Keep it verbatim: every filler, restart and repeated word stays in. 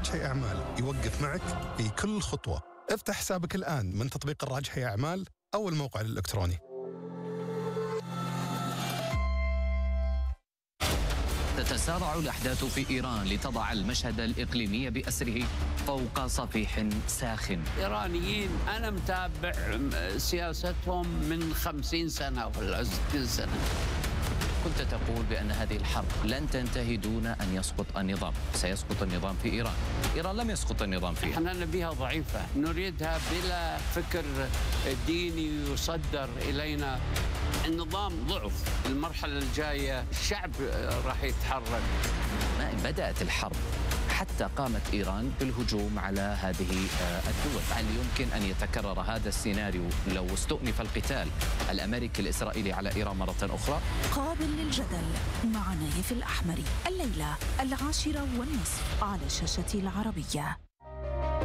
الراجحي أعمال يوقف معك في كل خطوة. افتح حسابك الآن من تطبيق الراجحي أعمال أو الموقع الإلكتروني. تتسارع الأحداث في إيران لتضع المشهد الإقليمي بأسره فوق صفيح ساخن. إيرانيين أنا متابع سياستهم من خمسين سنة ولا ستين سنة. كنت تقول بأن هذه الحرب لن تنتهي دون أن يسقط النظام. سيسقط النظام في إيران. إيران لم يسقط النظام فيها. احنا نبيها ضعيفة، نريدها بلا فكر ديني يصدر إلينا. النظام ضعف. المرحلة الجاية الشعب راح يتحرك. ما إن بدأت الحرب حتى قامت إيران بالهجوم على هذه الدول. هل يمكن أن يتكرر هذا السيناريو لو استؤنف القتال الأمريكي الإسرائيلي على إيران مرة أخرى؟ قابل للجدل مع نايف الأحمري الليلة العاشرة والنصف على شاشة العربية.